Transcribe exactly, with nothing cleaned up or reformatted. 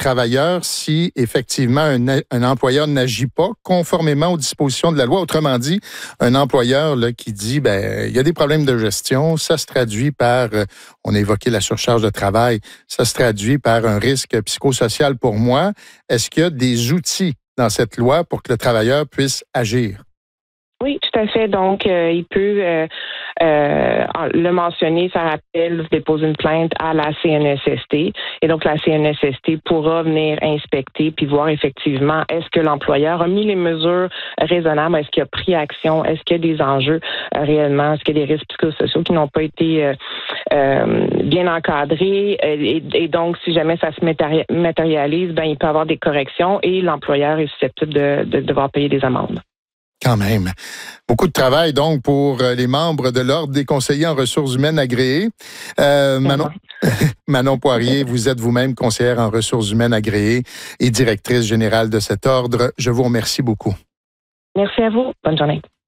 travailleurs si effectivement un, un employeur n'agit pas conformément aux dispositions de la loi. Autrement dit, un employeur là, qui dit ben il y a des problèmes de gestion, ça se traduit par, euh, on a évoqué la surcharge de travail, ça se traduit par un risque psychosocial pour moi. Est-ce qu'il y a des outils dans cette loi pour que le travailleur puisse agir? Oui, tout à fait. Donc, euh, il peut euh, euh, le mentionner, faire appel, déposer une plainte à la C N S S T. Et donc, la C N S S T pourra venir inspecter puis voir effectivement est-ce que l'employeur a mis les mesures raisonnables, est-ce qu'il a pris action, est-ce qu'il y a des enjeux euh, réellement, est-ce qu'il y a des risques psychosociaux qui n'ont pas été euh, euh, bien encadrés. Et, et donc, si jamais ça se matérialise, ben il peut y avoir des corrections et l'employeur est susceptible de, de devoir payer des amendes. Quand même. Beaucoup de travail, donc, pour les membres de l'Ordre des conseillers en ressources humaines agréés. Euh, Manon, Manon Poirier, vous êtes vous-même conseillère en ressources humaines agréées et directrice générale de cet ordre. Je vous remercie beaucoup. Merci à vous. Bonne journée.